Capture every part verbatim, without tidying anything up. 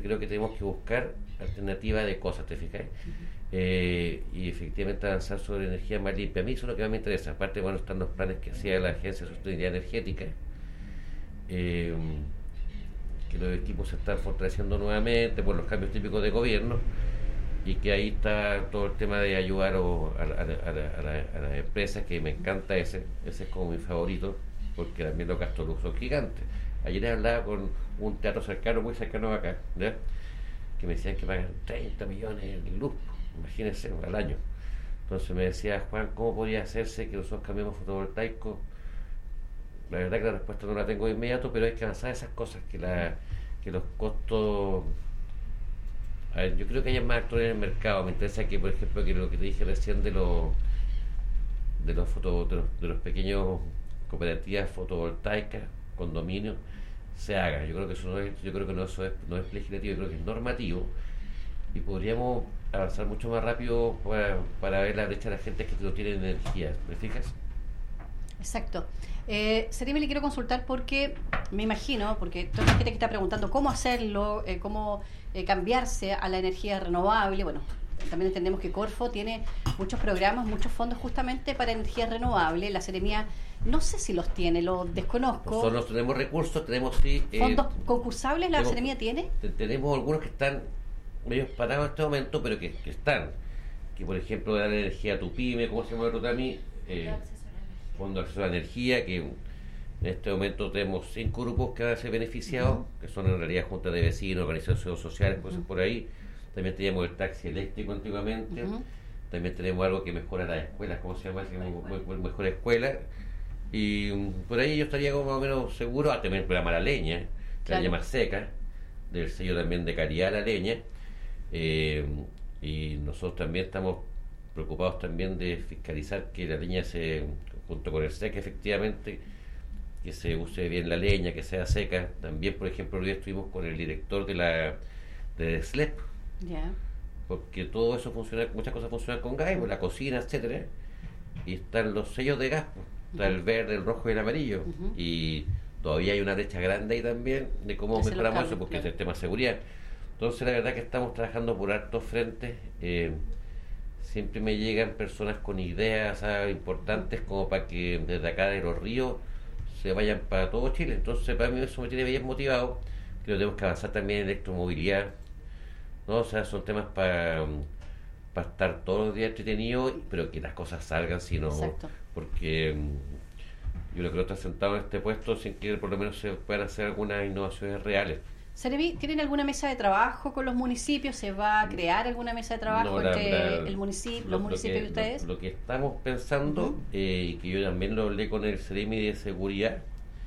creo que tenemos que buscar alternativas de cosas, ¿te fijas? Eh, y efectivamente avanzar sobre energía más limpia. A mí eso es lo que más me interesa. Aparte, bueno, están los planes que hacía la Agencia de Sostenibilidad Energética, eh, que los equipos se están fortaleciendo nuevamente por los cambios típicos de gobierno, y que ahí está todo el tema de ayudar o, a, a, a, a, a, a las empresas, que me encanta ese, ese es como mi favorito, porque también los gastos de luz son gigantes. Ayer hablaba con un teatro cercano, muy cercano acá, ¿ya? Que me decían que pagan treinta millones de luz, imagínense, al año. Entonces me decía, Juan, ¿cómo podría hacerse que nosotros cambiemos fotovoltaicos? La verdad que la respuesta no la tengo de inmediato, pero hay que avanzar esas cosas, que la que los costos... A ver, yo creo que hay más actores en el mercado. Me interesa que, por ejemplo, que lo que te dije recién de los de los foto, de los, de los pequeños cooperativas fotovoltaicas, condominios, se haga. Yo creo que eso no es, yo creo que no eso es, no es legislativo, yo creo que es normativo, y podríamos avanzar mucho más rápido para, para ver la brecha de la gente que no tiene energía. ¿Me fijas? Exacto. Eh, Seremi, le quiero consultar porque me imagino, porque toda la gente que está preguntando cómo hacerlo, eh, cómo eh, cambiarse a la energía renovable. Bueno, también entendemos que Corfo tiene muchos programas, muchos fondos justamente para energía renovable. La Seremía, no sé si los tiene, los desconozco. Nosotros tenemos recursos, tenemos sí... Eh, ¿Fondos concursables la tenemos, Seremía tiene? Tenemos algunos que están medio parados en este momento, pero que, que están. Que, por ejemplo, dar energía a tu pyme, ¿cómo se llama el otro también? Eh, Fondo de Acceso a la Energía, que en este momento tenemos cinco grupos que van a ser beneficiados, uh-huh. que son en realidad juntas de vecinos, organizaciones sociales, cosas uh-huh. por ahí. También teníamos el taxi eléctrico antiguamente, uh-huh. también tenemos algo que mejora las escuelas, ¿cómo se llama? Mejor escuela. Y um, por ahí yo estaría como más o menos seguro, a también el programa La Leña, claro. La leña más seca, del sello también de calidad La Leña. Eh, y nosotros también estamos preocupados también de fiscalizar que la leña se, junto con el seca, efectivamente, que se use bien la leña, que sea seca. También, por ejemplo, hoy estuvimos con el director de la de S L E P, yeah. porque todo eso funciona, muchas cosas funcionan con gas, pues, la cocina, etcétera, y están los sellos de gas, pues, está uh-huh. el verde, el rojo y el amarillo, uh-huh. y todavía hay una brecha grande ahí también de cómo Ese mejoramos eso, porque claro. es el tema de seguridad. Entonces, la verdad que estamos trabajando por hartos frentes. eh, Siempre me llegan personas con ideas ¿sabes? importantes como para que desde acá de los ríos se vayan para todo Chile. Entonces, para mí eso me tiene bien motivado. Creo que tenemos que avanzar también en electromovilidad, ¿no? O sea, son temas para, para estar todos los días entretenidos, pero que las cosas salgan, sino porque yo creo que no está sentado en este puesto sin que por lo menos se puedan hacer algunas innovaciones reales. Seremi, ¿tienen alguna mesa de trabajo con los municipios? ¿Se va a crear alguna mesa de trabajo no, la, entre la, el municipio, lo, los municipios que, y ustedes? Lo, lo que estamos pensando, uh-huh. eh, y que yo también lo hablé con el Seremi de Seguridad,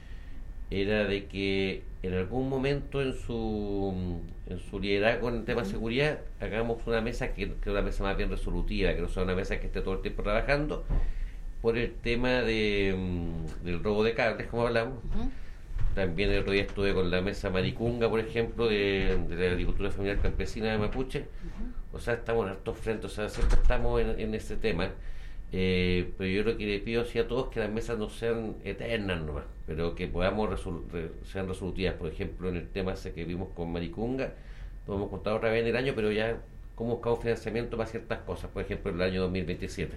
era de que en algún momento en su en su liderazgo en el tema uh-huh. de seguridad hagamos una mesa que, que una mesa más bien resolutiva, que no sea una mesa que esté todo el tiempo trabajando por el tema de del robo de cables, como hablamos. Uh-huh. También el otro día estuve con la mesa Maricunga, por ejemplo, de, de la agricultura familiar campesina de Mapuche. Uh-huh. O sea, estamos en hartos frentes, o sea, siempre estamos en, en ese tema. Eh, pero yo lo que le pido sí a todos es que las mesas no sean eternas nomás, pero que podamos resol- re- sean resolutivas. Por ejemplo, en el tema ese que vimos con Maricunga, lo hemos contado otra vez en el año, pero ya cómo buscamos financiamiento para ciertas cosas, por ejemplo, en el año dos mil veintisiete.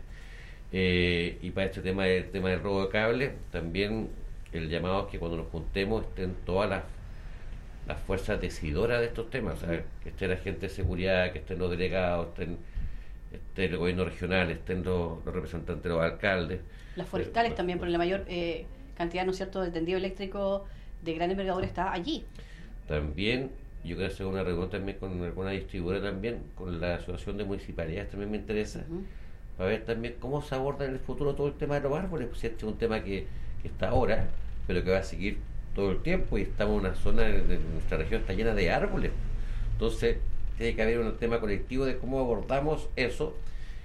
Eh, y para este tema, el tema del robo de cable, también el llamado es que cuando nos juntemos estén todas las las fuerzas decidoras de estos temas, ¿sabes? Que esté la gente de seguridad, que estén los delegados, estén, esté el gobierno regional, estén los, los representantes de los alcaldes. Las forestales eh, también, porque la mayor eh, cantidad, ¿no es cierto?, de tendido eléctrico de gran envergadura está allí. También, yo quiero hacer una reunión también con alguna distribuidora también, con la Asociación de Municipalidades también me interesa, uh-huh. para ver también cómo se aborda en el futuro todo el tema de los árboles, pues este es un tema que, que está ahora, pero que va a seguir todo el tiempo, y estamos en una zona de, de nuestra región está llena de árboles. Entonces tiene que haber un tema colectivo de cómo abordamos eso,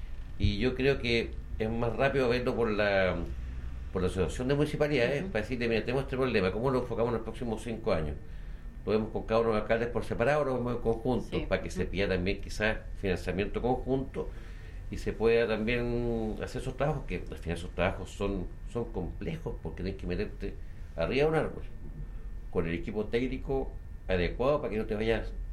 y yo creo que es más rápido verlo por la por la asociación de municipalidades, uh-huh. para decirle, mira, tenemos este problema, ¿cómo lo enfocamos en los próximos cinco años? Lo vemos con cada uno de los alcaldes por separado, lo vemos en conjunto, sí. para que uh-huh. se pida también quizás financiamiento conjunto y se pueda también hacer esos trabajos, que al final esos trabajos son, son complejos, porque tienes que meterte arriba de un árbol con el equipo técnico adecuado para que no te vayas